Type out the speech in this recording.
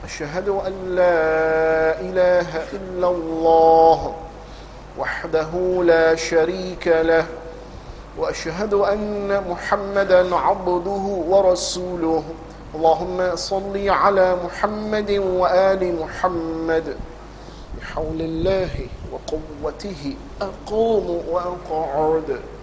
أشهد أن لا إله إلا الله وحده لا شريك له وأشهد أن محمدا عبده ورسوله اللهم صل على محمد وآل محمد بحول الله وقوته أقوم وأقعد